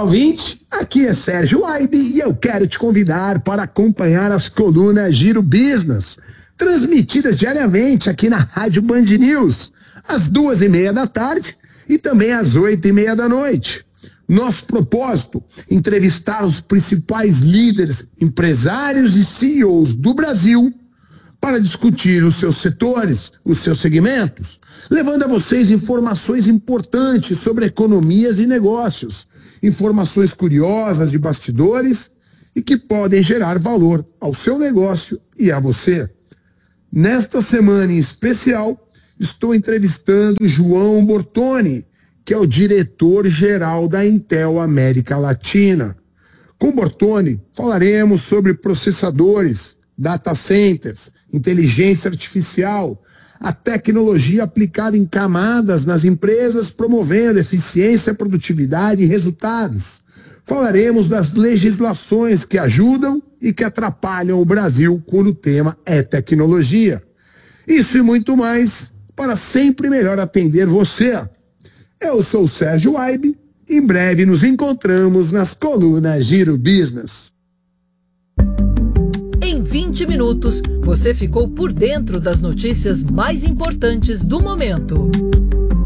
Olá, ouvinte, aqui é Sérgio Aibe e eu quero te convidar para acompanhar as colunas Giro Business, transmitidas diariamente aqui na Rádio Band News, às 2:30 da tarde e também às 8:30 da noite. Nosso propósito, entrevistar os principais líderes, empresários e CEOs do Brasil para discutir os seus setores, os seus segmentos, levando a vocês informações importantes sobre economias e negócios, informações curiosas de bastidores e que podem gerar valor ao seu negócio e a você. Nesta semana em especial, estou entrevistando João Bortoni, que é o diretor-geral da Intel América Latina. Com Bortoni, falaremos sobre processadores, data centers, inteligência artificial, a tecnologia aplicada em camadas nas empresas, promovendo eficiência, produtividade e resultados. Falaremos das legislações que ajudam e que atrapalham o Brasil quando o tema é tecnologia. Isso e muito mais para sempre melhor atender você. Eu sou o Sérgio Aibe. Em breve nos encontramos nas colunas Giro Business. Em 20 minutos, você ficou por dentro das notícias mais importantes do momento.